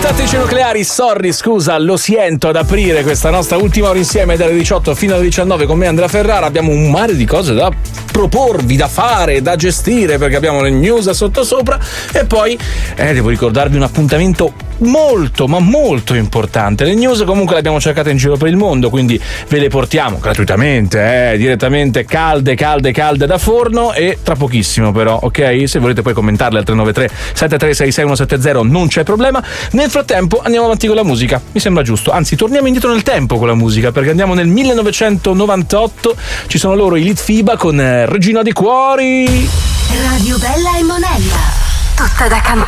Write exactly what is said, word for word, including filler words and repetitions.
Attrici nucleari, sorry, scusa, lo siento ad aprire questa nostra ultima ora insieme dalle diciotto fino alle diciannove con me Andrea Ferrara. Abbiamo un mare di cose da proporvi, da fare, da gestire, perché abbiamo le news sotto sopra e poi eh, devo ricordarvi un appuntamento molto ma molto importante. Le news comunque le abbiamo cercate in giro per il mondo, quindi ve le portiamo gratuitamente, eh, direttamente calde calde calde da forno, e tra pochissimo però, ok? Se volete poi commentarle al tre nove tre sette tre sei sei uno sette zero non c'è problema. Nel frattempo andiamo avanti con la musica, mi sembra giusto, anzi torniamo indietro nel tempo con la musica, perché andiamo nel millenovecentonovantotto. Ci sono loro i Litfiba con Regina di Cuori. Radio Bella e Monella, tutta da cantare.